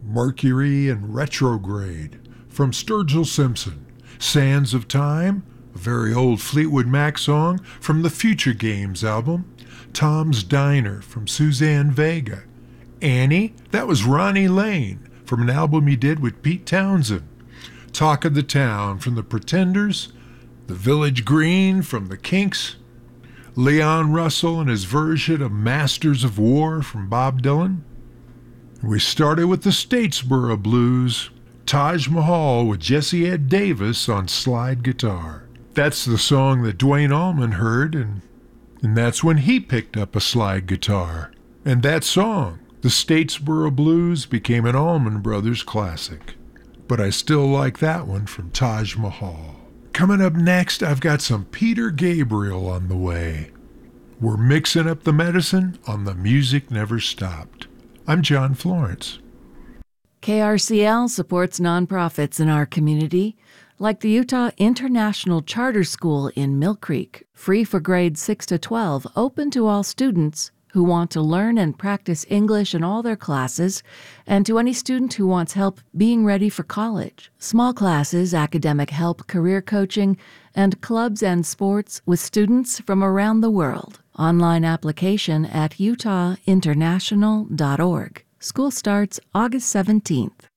Mercury in Retrograde from Sturgill Simpson. Sands of Time, a very old Fleetwood Mac song from the Future Games album. Tom's Diner from Suzanne Vega. Annie, that was Ronnie Lane from an album he did with Pete Townsend. Talk of the Town from the Pretenders. The Village Green from the Kinks. Leon Russell and his version of Masters of War from Bob Dylan. We started with the Statesboro Blues. Taj Mahal with Jesse Ed Davis on slide guitar. That's the song that Duane Allman heard, and that's when he picked up a slide guitar. And that song, the Statesboro Blues, became an Allman Brothers classic. But I still like that one from Taj Mahal. Coming up next, I've got some Peter Gabriel on the way. We're mixing up the medicine on The Music Never Stopped. I'm John Florence. KRCL supports nonprofits in our community, like the Utah International Charter School in Mill Creek, free for grades 6 to 12, open to all students who want to learn and practice English in all their classes, and to any student who wants help being ready for college. Small classes, academic help, career coaching, and clubs and sports with students from around the world. Online application at utahinternational.org. School starts August 17th.